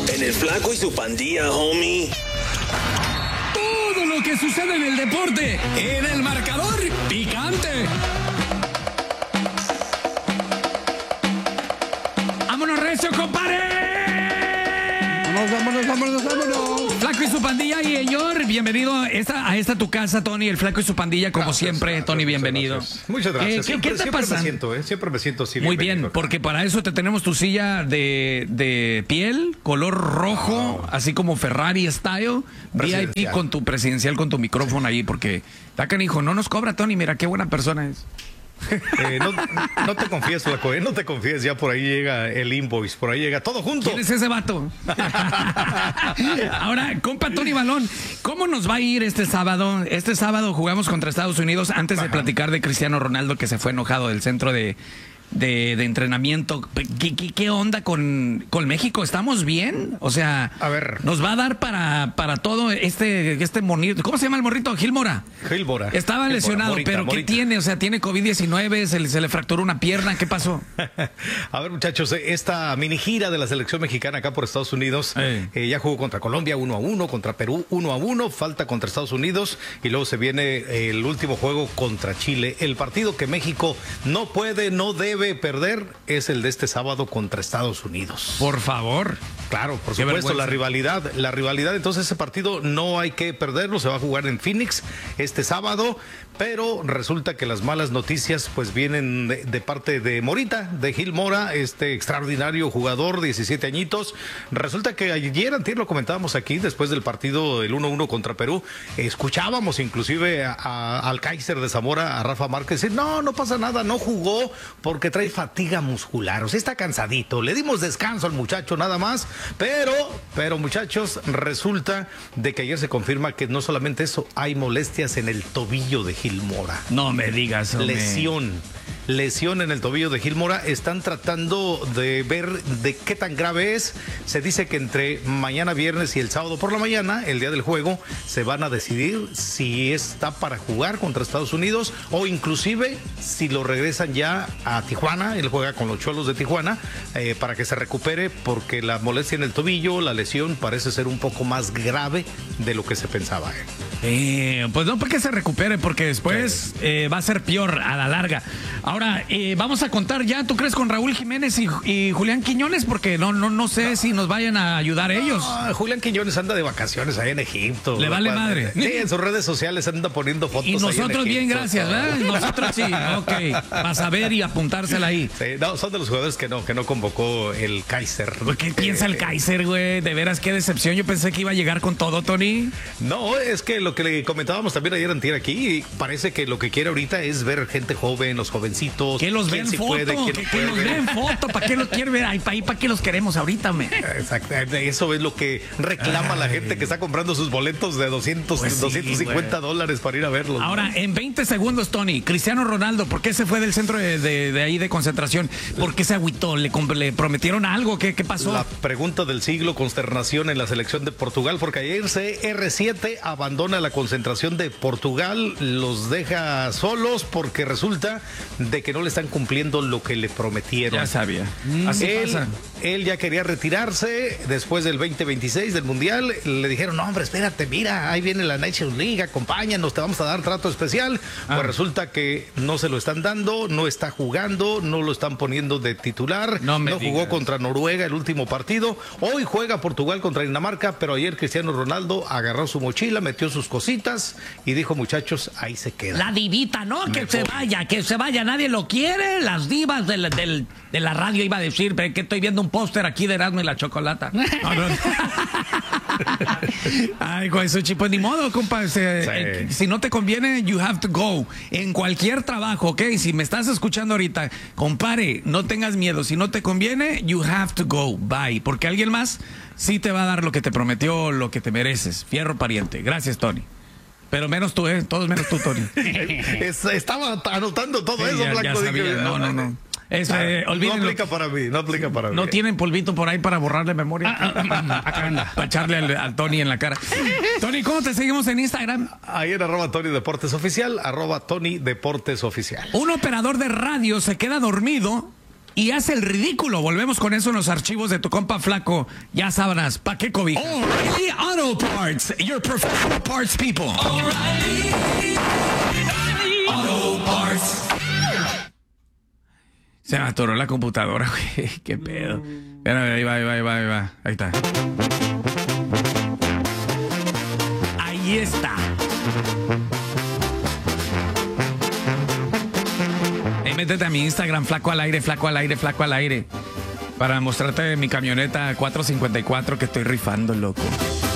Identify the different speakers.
Speaker 1: En el Flaco y su Pandilla, homie.
Speaker 2: Todo lo que sucede en el deporte, en el marcador picante. ¡Vámonos, recio, compadre! ¡Vámonos! Flaco y su Pandilla, y señor, bienvenido a esta tu casa, Tony, el Flaco y su Pandilla, como siempre, Tony, bienvenido.
Speaker 3: Muchas gracias.
Speaker 2: ¿Qué te pasa?
Speaker 3: Siempre me siento así.
Speaker 2: Muy bien, porque para eso te tenemos tu silla de piel, color rojo, así como Ferrari style, VIP con tu presidencial, con tu micrófono ahí, porque está canijo, no nos cobra, Tony, mira qué buena persona es.
Speaker 3: No te confíes, Flaco, no te confíes, ya por ahí llega el invoice, por ahí llega todo junto.
Speaker 2: ¿Quién es ese vato? Ahora, compa Tony Balón, ¿cómo nos va a ir este sábado? Este sábado jugamos contra Estados Unidos, antes de platicar de Cristiano Ronaldo, que se fue enojado del centro de entrenamiento. ¿Qué onda con México? ¿Estamos bien? O sea,
Speaker 3: a ver,
Speaker 2: nos va a dar para todo este morrito. ¿Cómo se llama el morrito? Gil Mora. Estaba lesionado, pero ¿qué tiene? O sea, tiene COVID-19, se le fracturó una pierna. ¿Qué pasó?
Speaker 3: A ver, muchachos, esta mini gira de la selección mexicana acá por Estados Unidos, ya jugó contra Colombia 1-1, contra Perú 1-1, falta contra Estados Unidos y luego se viene el último juego contra Chile. El partido que México no puede, no debe perder es el de este sábado contra Estados Unidos.
Speaker 2: Por favor.
Speaker 3: Claro, por supuesto, la rivalidad, entonces ese partido no hay que perderlo, se va a jugar en Phoenix este sábado, pero resulta que las malas noticias pues vienen de parte de Morita, de Gil Mora, este extraordinario jugador, 17 añitos. Resulta que antier lo comentábamos aquí, después del partido del 1-1 contra Perú, escuchábamos inclusive al Kaiser de Zamora, a Rafa Márquez, decir, no pasa nada, no jugó porque trae fatiga muscular, o sea, está cansadito, le dimos descanso al muchacho nada más, pero muchachos, resulta de que ayer se confirma que no solamente eso, hay molestias en el tobillo de Gil Mora.
Speaker 2: No me digas, hombre.
Speaker 3: Lesión en el tobillo de Gil Mora. Están tratando de ver de qué tan grave es. Se dice que entre mañana viernes y el sábado por la mañana, el día del juego, se van a decidir si está para jugar contra Estados Unidos o inclusive si lo regresan ya a Tijuana. Él juega con los Cholos de Tijuana para que se recupere, porque la molestia en el tobillo, la lesión parece ser un poco más grave de lo que se pensaba.
Speaker 2: Pues no para que se recupere, porque después va a ser peor a la larga. Ahora, vamos a contar ya, ¿tú crees con Raúl Jiménez y Julián Quiñones? Porque no sé si nos vayan a ayudar ellos.
Speaker 3: Julián Quiñones anda de vacaciones ahí en Egipto.
Speaker 2: Le vale madre.
Speaker 3: Sí, en sus redes sociales anda poniendo fotos.
Speaker 2: Y nosotros
Speaker 3: ahí en
Speaker 2: bien, gracias, ¿verdad? Nosotros sí, ok. Vas a ver y apuntársela ahí.
Speaker 3: Sí, no, son de los jugadores que no convocó el Kaiser.
Speaker 2: ¿Qué piensa el Kaiser, güey? De veras, qué decepción. Yo pensé que iba a llegar con todo, Tony.
Speaker 3: No, es que lo que le comentábamos también ayer antier aquí, parece que lo que quiere ahorita es ver gente joven, los jovencitos.
Speaker 2: Que los ven foto, que los ven foto, ¿para qué los quiere ver? Ahí, ¿para qué los queremos ahorita, me?
Speaker 3: Exacto, eso es lo que reclama la gente que está comprando sus boletos de 200, pues sí, $250 para ir a verlos.
Speaker 2: Ahora, en 20 segundos, Tony, Cristiano Ronaldo, ¿por qué se fue del centro de ahí de concentración? ¿Por qué se agüitó? ¿Le prometieron algo? ¿Qué pasó?
Speaker 3: La pregunta del siglo, consternación en la selección de Portugal, porque ayer CR7 abandona la concentración de Portugal, los deja solos porque resulta de que no le están cumpliendo lo que le prometieron.
Speaker 2: Ya sabía. Así pasa.
Speaker 3: Él ya quería retirarse después del 2026 del Mundial. Le dijeron, no, hombre, espérate, mira, ahí viene la Nations League, acompáñanos, te vamos a dar trato especial. Pues resulta que no se lo están dando, no está jugando, no lo están poniendo de titular. No jugó contra Noruega el último partido. Hoy juega Portugal contra Dinamarca, pero ayer Cristiano Ronaldo agarró su mochila, metió sus cositas y dijo, muchachos, ahí se queda.
Speaker 2: La divita, ¿no? Que se vaya, nadie lo quiere. Las divas de la radio, iba a decir, que estoy viendo un póster aquí de Erasmo y la Chocolata. No. Ay, güey, eso pues ni modo, compa. Si no te conviene, you have to go. En cualquier trabajo, ¿ok? Si me estás escuchando ahorita, compare, no tengas miedo. Si no te conviene, you have to go. Bye. Porque alguien más sí te va a dar lo que te prometió, lo que te mereces. Fierro pariente. Gracias, Tony. Pero menos tú, todos menos tú, Tony.
Speaker 3: Estaba anotando todo eso, Blanco.
Speaker 2: Ya sabía. No.
Speaker 3: No aplica para mí.
Speaker 2: No tienen polvito por ahí para borrarle memoria. Para echarle al Tony en la cara. Tony, ¿cómo te seguimos en Instagram?
Speaker 3: Ahí en @Tony Deportes Oficial, @Tony Deportes Oficial.
Speaker 2: Un operador de radio se queda dormido y hace el ridículo. Volvemos con eso en los archivos de tu compa Flaco. Ya sabrás, ¿pa' qué cobija?
Speaker 4: O'Reilly Auto Parts, your professional parts people. O'Reilly Auto Parts.
Speaker 2: Se me atoró la computadora, güey. Qué pedo. Espérame, ahí va. Ahí está. Ahí está. Métete a mi Instagram, Flaco al aire, para mostrarte mi camioneta 454 que estoy rifando, loco.